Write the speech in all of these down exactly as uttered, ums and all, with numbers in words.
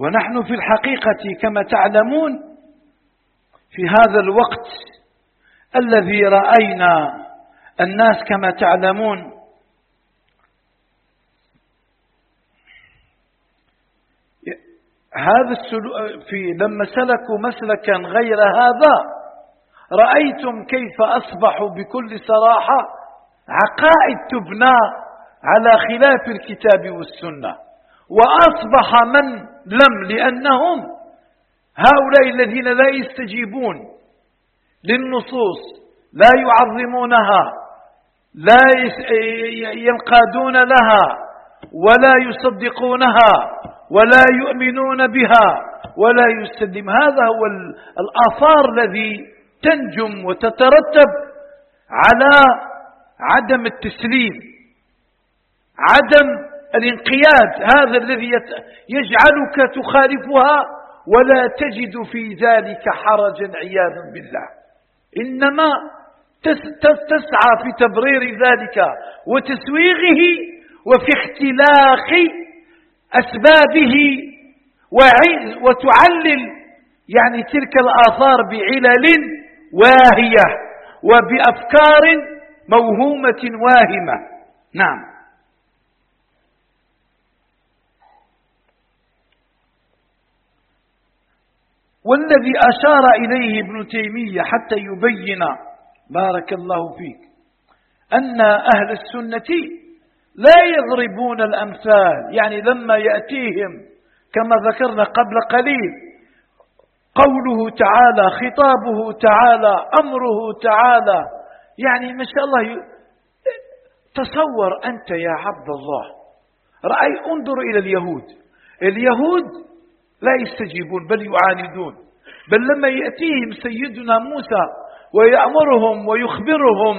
ونحن في الحقيقة كما تعلمون في هذا الوقت الذي رأينا الناس كما تعلمون هذا السلوك في لما سلكوا مسلكا غير هذا رأيتم كيف أصبحوا بكل صراحة عقائد تبنى على خلاف الكتاب والسنة، وأصبح من لم لأنهم هؤلاء الذين لا يستجيبون للنصوص، لا يعظمونها، لا ينقادون لها، ولا يصدقونها، ولا يؤمنون بها، ولا يسلم. هذا هو الآثار الذي تنجم وتترتب على عدم التسليم، عدم الانقياد، هذا الذي يجعلك تخالفها ولا تجد في ذلك حرجا عياذا بالله، إنما تسعى في تبرير ذلك وتسويغه وفي اختلاق أسبابه وتعلل يعني تلك الآثار بعلل واهية وبأفكار موهومة واهمة. نعم. والذي أشار إليه ابن تيمية حتى يبين بارك الله فيك أن أهل السنة لا يضربون الأمثال، يعني لما يأتيهم كما ذكرنا قبل قليل قوله تعالى، خطابه تعالى، أمره تعالى، يعني ما شاء الله. تصور أنت يا عبد الله، رأي انظر إلى اليهود، اليهود لا يستجيبون بل يعاندون، بل لما يأتيهم سيدنا موسى ويأمرهم ويخبرهم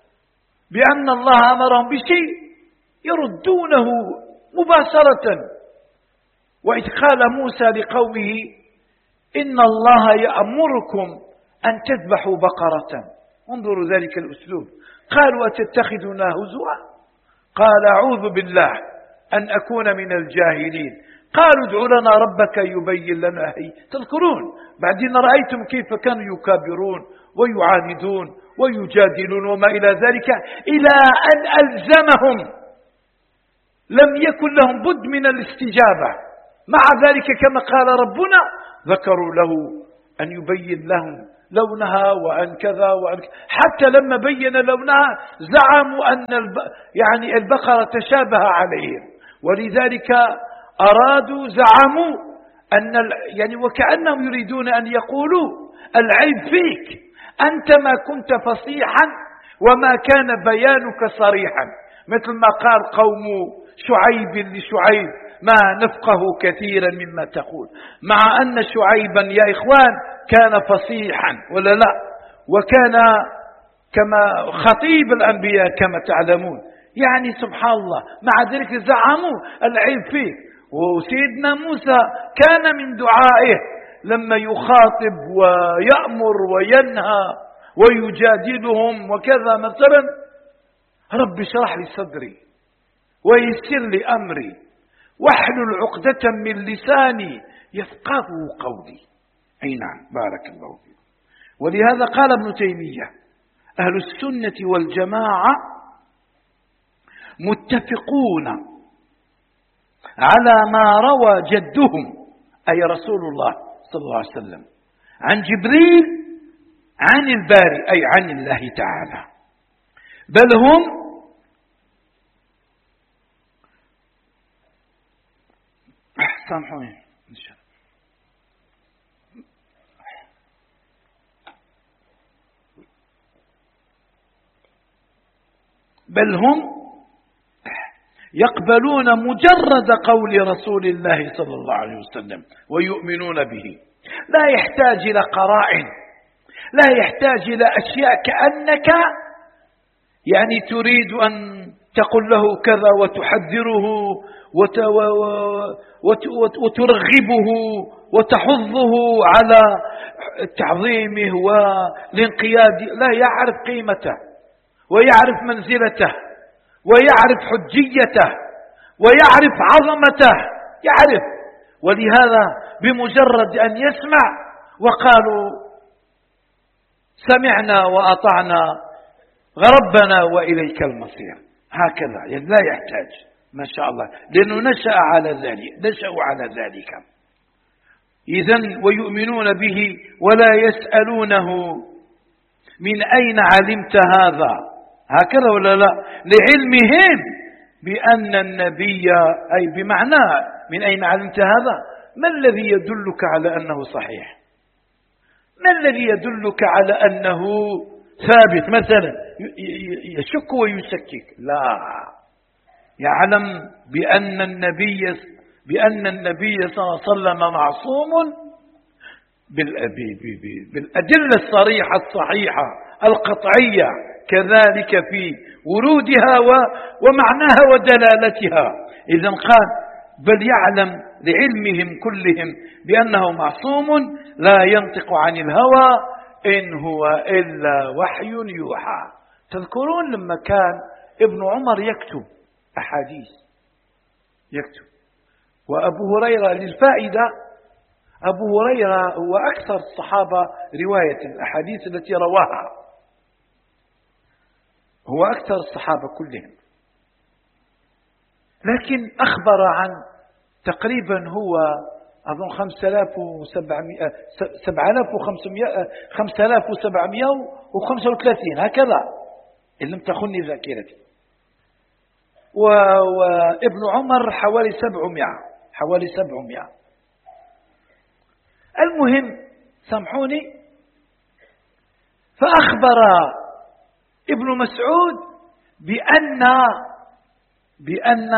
بأن الله أمرهم بشيء يردونه مباشرة. وإذ قال موسى لقومه إن الله يأمركم أن تذبحوا بقرة، انظروا ذلك الأسلوب، قالوا أتتخذنا هزوا؟ قال أعوذ بالله أن أكون من الجاهلين. قالوا ادع لنا ربك يبين لنا. هي تذكرون بعدين رأيتم كيف كانوا يكابرون ويعاندون ويجادلون وما إلى ذلك، إلى أن ألزمهم، لم يكن لهم بد من الاستجابة. مع ذلك كما قال ربنا ذكروا له أن يبين لهم لونها وأن كذا وأن كذا، حتى لما بين لونها زعموا أن الب... يعني البقرة تشابه عليهم، ولذلك أرادوا زعموا أن ال... يعني وكأنهم يريدون أن يقولوا العيب فيك، أنت ما كنت فصيحا وما كان بيانك صريحا، مثل ما قال قوم شعيب لشعيب ما نفقه كثيرا مما تقول، مع أن شعيبا يا إخوان كان فصيحا ولا لا، وكان كما خطيب الأنبياء كما تعلمون، يعني سبحان الله. مع ذلك زعموا العيب فيه. وسيدنا موسى كان من دعائه لما يخاطب ويأمر وينهى ويجادلهم وكذا مثلا، رب اشرح لي صدري ويسر لي أمري واحلل عقدة من لساني يفقه قولي. أي نعم، بارك الله فيكم. ولهذا قال ابن تيمية أهل السنة والجماعة متفقون على ما روى جدهم أي رسول الله صلى الله عليه وسلم عن جبريل عن الباري أي عن الله تعالى، بل هم سامحوني إن شاء الله بل هم يقبلون مجرد قول رسول الله صلى الله عليه وسلم ويؤمنون به، لا يحتاج إلى قرائن، لا يحتاج إلى أشياء كأنك يعني تريد أن تقول له كذا وتحذره وترغبه وتحضه على تعظيمه والانقياد، لا، يعرف قيمته ويعرف منزلته ويعرف حجيته ويعرف عظمته، يعرف. ولهذا بمجرد أن يسمع وقالوا سمعنا وأطعنا ربنا وإليك المصير، هكذا يعني لا يحتاج ما شاء الله، لأنه نشأ على ذلك، نشأوا على ذلك. إذن ويؤمنون به ولا يسألونه من أين علمت هذا، هكذا ولا لا؟ لعلمهم بأن النبي، أي بمعنى من أين علمت هذا، ما الذي يدلك على أنه صحيح؟ ما الذي يدلك على أنه ثابت؟ مثلا يشك ويشكك، لا، يعلم بأن النبي بأن النبي صلى الله عليه وسلم معصوم بالأدلة الصريحة الصحيحة القطعية، كذلك في ورودها ومعناها ودلالتها. إذن قال بل يعلم لعلمهم كلهم بأنه معصوم لا ينطق عن الهوى إن هو إلا وحي يوحى. تذكرون لما كان ابن عمر يكتب أحاديث، يكتب، وأبو هريرة للفائدة، أبو هريرة هو أكثر الصحابة رواية الأحاديث التي رواها، هو أكثر الصحابة كلهم، لكن أخبر عن تقريبا هو أظن خمسة آلاف وسبعمائة سبعة آلاف وخمسمائة خمسة آلاف وسبعمائة وخمسة وثلاثين هكذا إن لم تخني ذاكرتي، وابن عمر حوالي سبعمائة حوالي سبعمائة. المهم سامحوني، فأخبر ابن مسعود بأن بأن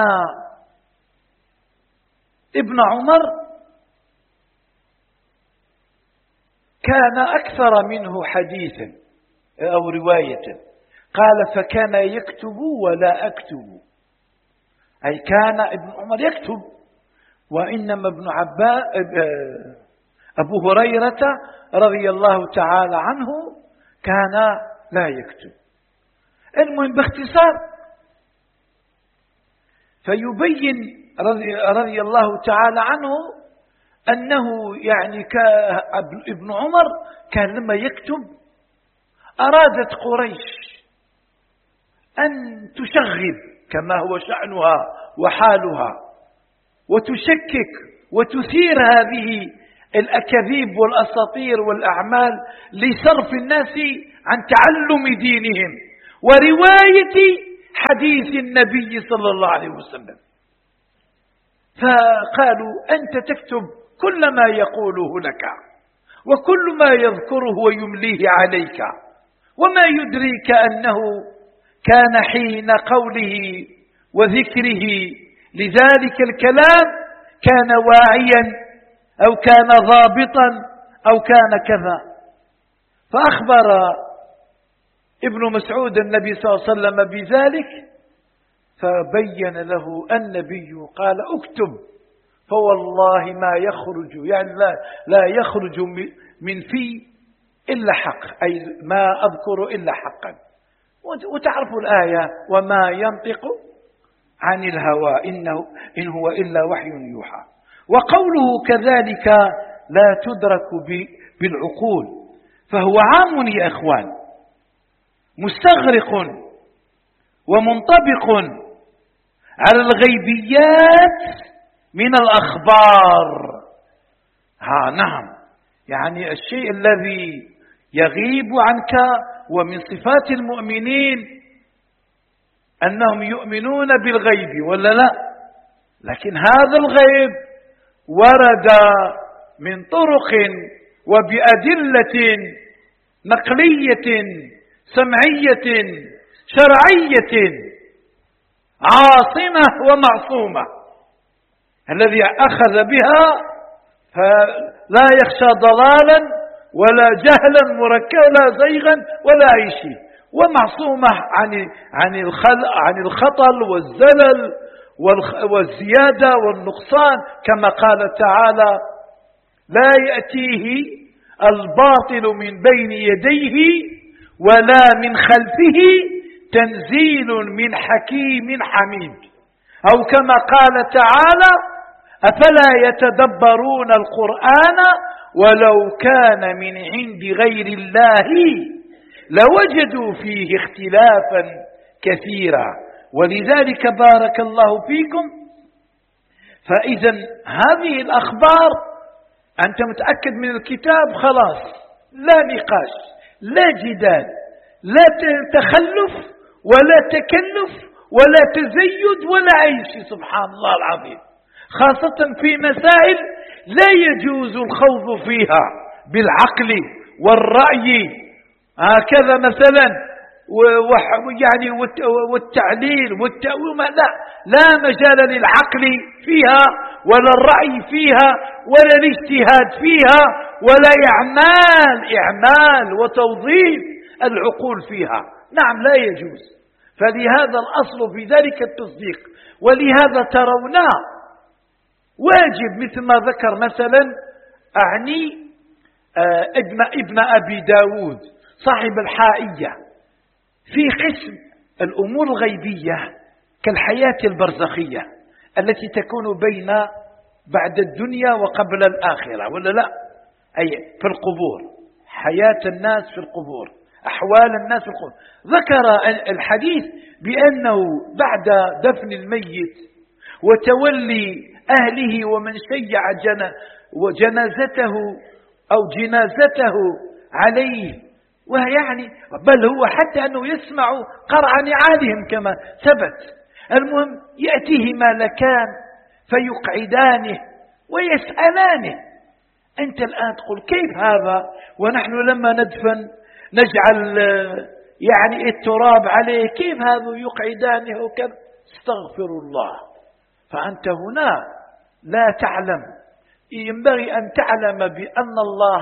ابن عمر كان أكثر منه حديثا أو رواية، قال فكان يكتب ولا أكتب، أي كان ابن عمر يكتب، وإنما ابن عباس أبو هريرة رضي الله تعالى عنه كان لا يكتب. المهم باختصار، فيبين رضي, رضي الله تعالى عنه أنه يعني ابن عمر كان لما يكتب أرادت قريش أن تشغب كما هو شأنها وحالها، وتشكك وتثير هذه الأكاذيب والأساطير والأعمال لصرف الناس عن تعلم دينهم ورواية حديث النبي صلى الله عليه وسلم. فقالوا أنت تكتب كل ما يقوله لك وكل ما يذكره ويمليه عليك، وما يدريك أنه كان حين قوله وذكره لذلك الكلام كان واعيا أو كان ضابطا أو كان كذا. فأخبر ابن مسعود النبي صلى الله عليه وسلم بذلك، فبين له النبي قال اكتب فوالله ما يخرج، يعني لا, لا يخرج من في إلا حق، أي ما أذكر إلا حقا. وتعرفوا الآية وما ينطق عن الهوى إنه إن هو إلا وحي يوحى. وقوله كذلك لا تدرك بالعقول، فهو عام يا إخوان، مستغرق ومنطبق على الغيبيات من الأخبار. ها نعم، يعني الشيء الذي يغيب عنك، ومن صفات المؤمنين أنهم يؤمنون بالغيب ولا لا، لكن هذا الغيب ورد من طرق وبأدلة نقلية سمعية شرعية عاصمة ومعصومة، الذي أخذ بها فلا يخشى ضلالا ولا جهلا مركبا ولا زيغا ولا أي شيء، ومعصومة عن عن عن الخطل والزلل والزيادة والنقصان، كما قال تعالى لا يأتيه الباطل من بين يديه ولا من خلفه تنزيل من حكيم حميد، أو كما قال تعالى أفلا يتدبرون القرآن ولو كان من عند غير الله لوجدوا فيه اختلافا كثيرا. ولذلك بارك الله فيكم، فإذا هذه الأخبار أنت متأكد من الكتاب خلاص، لا نقاش، لا جدال، لا تخلف ولا تكلف ولا تزيد ولا أي شيء. سبحان الله العظيم، خاصة في مسائل لا يجوز الخوض فيها بالعقل والرأي، هكذا مثلا يعني والتعليل والتأويل، لا لا مجال للعقل فيها ولا الرأي فيها ولا الاجتهاد فيها ولا إعمال إعمال وتوظيف العقول فيها. نعم لا يجوز. فلهذا الأصل في ذلك التصديق. ولهذا ترونا واجب مثل ما ذكر مثلا أعني ابن, ابن أبي داود صاحب الحائية في قسم الأمور الغيبية كالحياة البرزخية التي تكون بين بعد الدنيا وقبل الآخرة، ولا لا؟ أي في القبور، حياة الناس في القبور، أحوال الناس في القبور. ذكر الحديث بأنه بعد دفن الميت وتولي أهله ومن شيع جنازته أو جنازته عليه، ويعني بل هو حتى أنه يسمع قرع نعالهم كما ثبت. المهم يأتيه ملكان فيقعدانه ويسألانه: أنت الآن تقول كيف هذا ونحن لما ندفن نجعل يعني التراب عليه، كيف هذا يقعدانه وكذا؟ استغفر الله. فأنت هنا لا تعلم، ينبغي أن تعلم بأن الله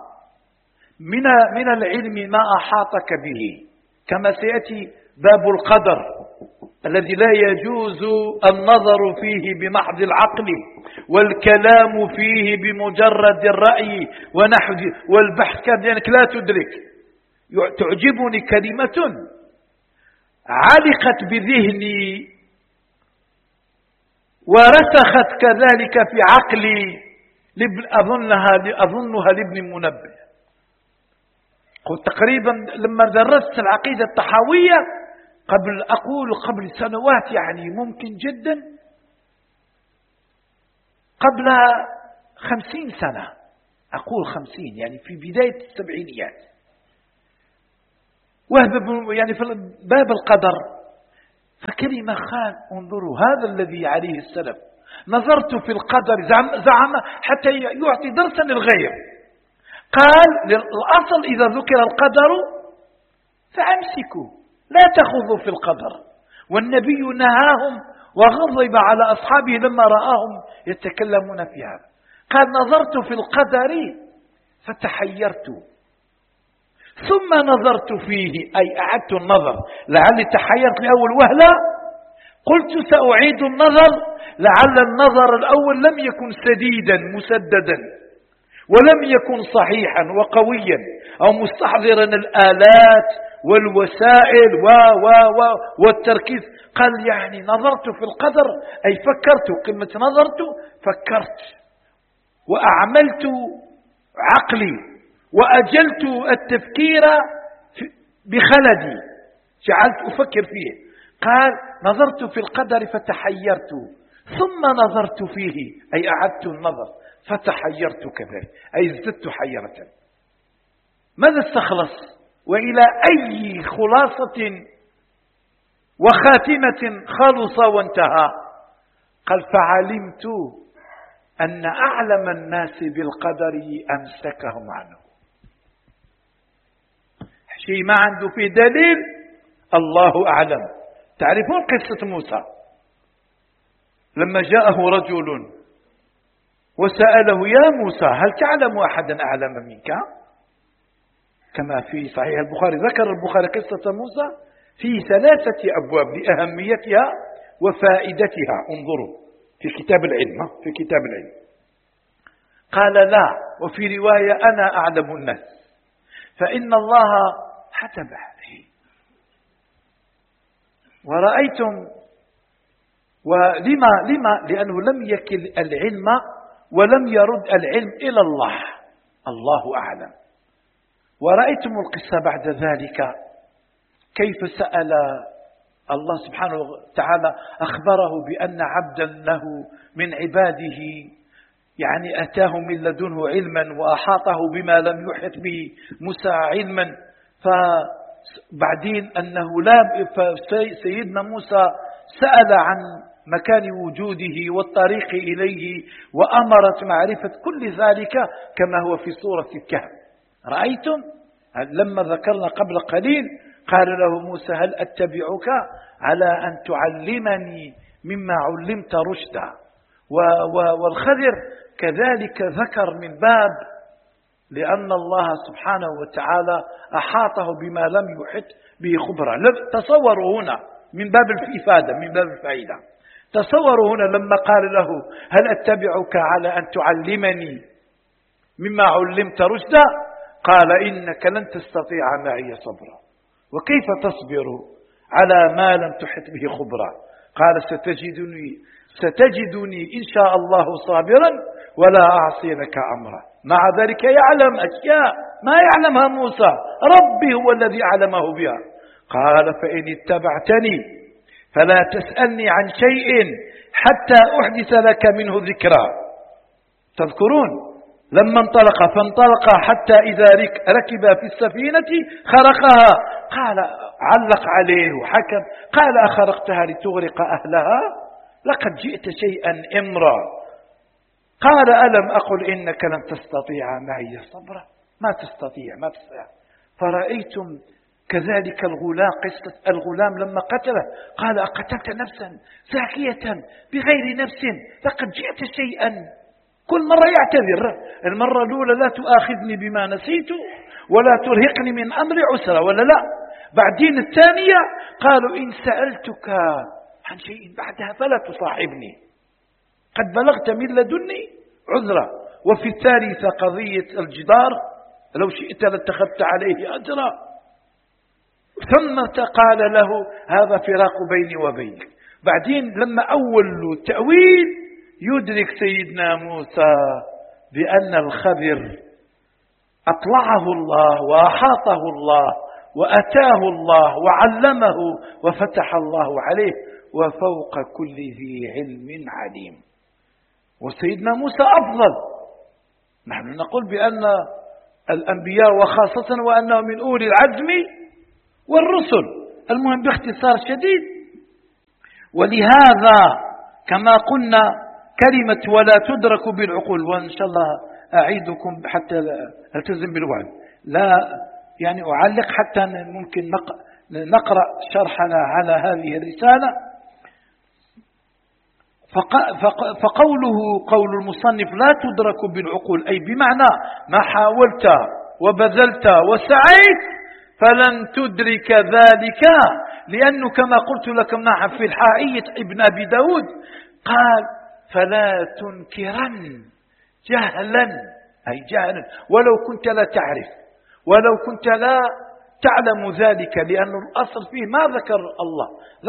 من من العلم ما أحاطك به، كما سيأتي باب القدر الذي لا يجوز النظر فيه بمحض العقل والكلام فيه بمجرد الرأي ونحو والبحث، كأنك لا تدرك. تعجبني كلمة علقت بذهني ورسخت كذلك في عقلي، أظنها أظنها لابن منبه. قلت تقريبا لما درست العقيدة الطحاوية قبل أقول قبل سنوات، يعني ممكن جدا قبل خمسين سنة، أقول خمسين يعني في بداية السبعينيات، وهب يعني في باب القدر. فكلمة خان انظروا هذا الذي عليه السلف، نظرت في القدر زعم, زعم حتى يعطي درسا للغير. قال الأصل إذا ذكر القدر فأمسكوا لا تخوضوا في القدر، والنبي نهاهم وغضب على أصحابه لما رآهم يتكلمون في هذا. قال نظرت في القدر فتحيرت ثم نظرت فيه، أي أعدت النظر، لعلي تحيرت لأول وهلة قلت سأعيد النظر، لعل النظر الأول لم يكن سديدا مسددا ولم يكن صحيحا وقويا أو مستحضرا الآلات والوسائل و و و والتركيز. قال يعني نظرت في القدر أي فكرت، كلمة نظرت فكرت وأعملت عقلي وأجلت التفكير بخلدي، جعلت أفكر فيه. قال نظرت في القدر فتحيرت ثم نظرت فيه، أي أعدت النظر فتحيرت كذلك، أي ازددت حيرة. ماذا استخلص؟ وإلى أي خلاصة وخاتمة خلص وانتهى؟ قال فعلمت أن أعلم الناس بالقدر أمسكهم عنه. شيء ما عنده فيه دليل الله أعلم. تعرفون قصة موسى لما جاءه رجل وسأله يا موسى هل تعلم أحدا أعلم منك؟ كما في صحيح البخاري، ذكر البخاري قصة موسى في ثلاثة أبواب لأهميتها وفائدتها. انظروا في كتاب العلم، في كتاب العلم قال لا، وفي رواية أنا أعلم الناس، فإن الله حتب عليه. ورأيتم ولما لما لأنه لم يكل العلم ولم يرد العلم إلى الله، الله أعلم. ورأيتم القصة بعد ذلك كيف سأل الله سبحانه وتعالى، أخبره بأن عبدا له من عباده يعني أتاه من لدنه علما وأحاطه بما لم يحط به موسى علما، فبعدين أنه لا سيدنا موسى سأل عن مكان وجوده والطريق إليه وأمرت معرفة كل ذلك كما هو في سورة الكهف. رأيتم لما ذكرنا قبل قليل قال له موسى هل أتبعك على أن تعلمني مما علمت رشدا. والخضر كذلك ذكر من باب لأن الله سبحانه وتعالى أحاطه بما لم يحط به خبرا. تصوروا هنا من باب الإفادة، من باب الفائدة، تصوروا هنا لما قال له هل أتبعك على أن تعلمني مما علمت رشدا، قال إنك لن تستطيع معي صبرا. وكيف تصبر على ما لم تحط به خبرا؟ قال ستجدني ستجدني إن شاء الله صابرا ولا أعصي لك أمرا. مع ذلك يعلم أشياء ما يعلمها موسى، ربي هو الذي علمه بها. قال فإن اتبعتني فلا تسألني عن شيء حتى أحدث لك منه ذكرا. تذكرون لما انطلق فانطلق حتى إذا ركب في السفينة خرقها، قال علق عليه وحكم، قال أخرقتها لتغرق أهلها لقد جئت شيئا إمرا. قال ألم أقل إنك لن تستطيع معي صبرا؟ ما تستطيع ما تستطيع. فرأيتم كذلك الغلام، قصة الغلام لما قتله قال أقتلت نفسا زاكية بغير نفس لقد جئت شيئا. كل مرة يعتذر، المرة الأولى لا تؤاخذني بما نسيت ولا ترهقني من أمر عسرة ولا لا. بعدين الثانية قالوا إن سألتك عن شيء بعدها فلا تصاحبني قد بلغت من لدني عذرا. وفي الثالثة قضية الجدار لو شئت لاتخذت عليه أجرا. ثم قال له هذا فراق بيني وبينك. بعدين لما أول التأويل يدرك سيدنا موسى بأن الخضر أطلعه الله وأحاطه الله وأتاه الله وعلمه وفتح الله عليه وفوق كل ذي علم عليم. وسيدنا موسى أفضل. نحن نقول بأن الأنبياء وخاصة وأنه من أولي العزم والرسل. المهم باختصار شديد. ولهذا كما قلنا كلمة ولا تدرك بالعقول، وإن شاء الله أعيدكم حتى ألتزم بالوعد، لا يعني أعلق حتى ممكن نقرأ شرحنا على هذه الرسالة. فقوله قول المصنف لا تدرك بالعقول أي بمعنى ما حاولت وبذلت وسعيت فلن تدرك ذلك، لأنه كما قلت لكم نعم في الحائية ابن أبي داود قال فلا تنكرن جهلا أي جهلا ولو كنت لا تعرف ولو كنت لا تعلم ذلك، لأن الأصل فيه ما ذكر الله